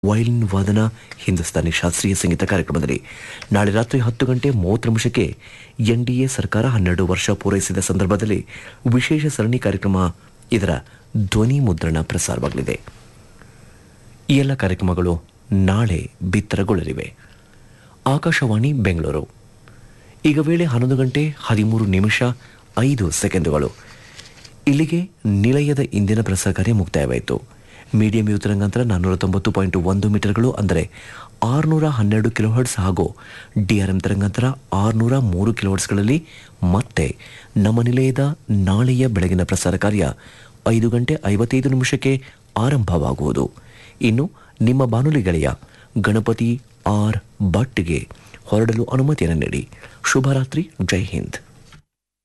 Violin ವಾದನ ಹಿಂದೂಸ್ತಾನಿ ಶಾಸ್ತ್ರೀಯ ಸಂಗೀತ ಕಾರ್ಯಕ್ರಮದಲ್ಲಿ ನಾಳೆ ರಾತ್ರಿ 10:30 ಎನ್ಡಿಎ ಸರ್ಕಾರ 12 ವರ್ಷ ಪೂರೈಸಿದ ಸಂದರ್ಭದಲ್ಲಿ ವಿಶೇಷ ಸರಣಿ ಕಾರ್ಯಕ್ರಮ ಇದರ ಧ್ವನಿ ಮುದ್ರಣ ಪ್ರಸಾರವಾಗಲಿದೆ. ಈ ಎಲ್ಲ ಕಾರ್ಯಕ್ರಮಗಳು ನಾಳೆ ಬಿತ್ತರಗೊಳ್ಳಲಿವೆ. ಆಕಾಶವಾಣಿ ಬೆಂಗಳೂರು. ಈಗ ವೇಳೆ 11:13:05. ಇಲ್ಲಿಗೆ ನಿಲಯದ ಇಂದಿನ ಪ್ರಸಾರ ಕಾರ್ಯ ಮುಕ್ತಾಯವಾಯಿತು. ಮೀಡಿಯಂ ವೇವ್ ತರಂಗಾಂತರ 490.1 ಮೀಟರ್ಗಳು ಅಂದರೆ 612 ಕಿಲೋಹರ್ಟ್ಸ್ ಹಾಗೂ ಡಿಆರ್ಎಂ ತರಂಗಾಂತರ 603 ಕಿಲೋಹರ್ಟ್ಸ್ಗಳಲ್ಲಿ ಮತ್ತೆ ನಮ್ಮ ನಿಲಯದ ನಾಳೆಯ ಬೆಳಗಿನ ಪ್ರಸಾರ ಕಾರ್ಯ 5:55 ಆರಂಭವಾಗುವುದು. ಇನ್ನು ನಿಮ್ಮ ಬಾನುಲಿ ಗೆಳೆಯ ಗಣಪತಿ ಆರ್ ಭಟ್ಗೆ ಹೊರಡಲು ಅನುಮತಿಯನ್ನು ನೀಡಿ. ಶುಭರಾತ್ರಿ. ಜೈ ಹಿಂದ್.